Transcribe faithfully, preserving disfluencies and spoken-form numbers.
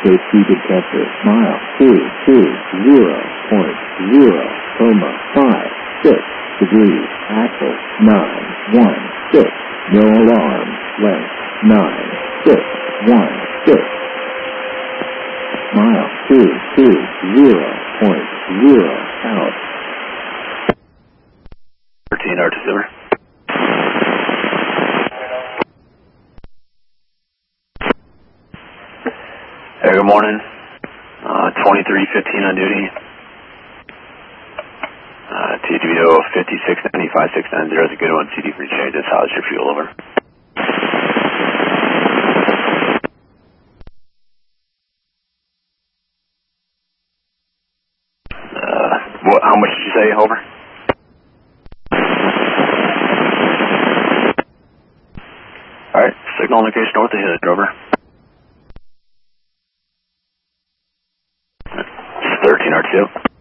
T detector. Mile two two zero point zero coma five six degrees. Axle nine one six. No alarm. Length nine six one six. Mile two two zero point zero out. thirteen R two Silver. Hey, good morning. Uh, twenty-three fifteen on duty. Uh, T D O fifty-six ninety-five six nine zero is a good one. C D for changes. How's your fuel over? Uh, what, how much did you say, over? Alright, signal indication north of Hill, over. thirteen R two.